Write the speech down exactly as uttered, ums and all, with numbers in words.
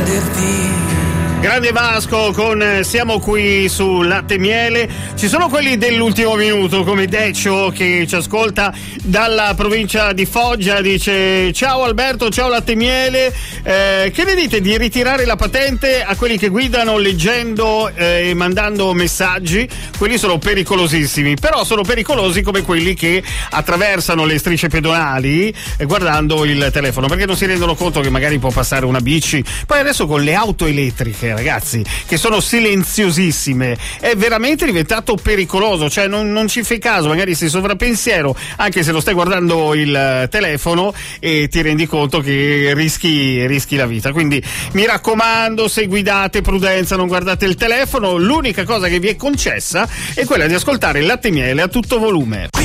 prenderti. Grande Vasco con Siamo qui su Latte e Miele. Ci sono quelli dell'ultimo minuto come Decio che ci ascolta dalla provincia di Foggia, dice ciao Alberto, ciao Latte e Miele, eh, che ne dite di ritirare la patente a quelli che guidano leggendo e eh, mandando messaggi? Quelli sono pericolosissimi, però sono pericolosi come quelli che attraversano le strisce pedonali eh, guardando il telefono, perché non si rendono conto che magari può passare una bici. Poi adesso con le auto elettriche, ragazzi, che sono silenziosissime, è veramente diventato pericoloso, cioè non, non ci fai caso, magari sei sovrappensiero anche se lo stai guardando il telefono e ti rendi conto che rischi, rischi la vita. Quindi mi raccomando, se guidate, prudenza, non guardate il telefono. L'unica cosa che vi è concessa è quella di ascoltare il Latte e Miele a tutto volume.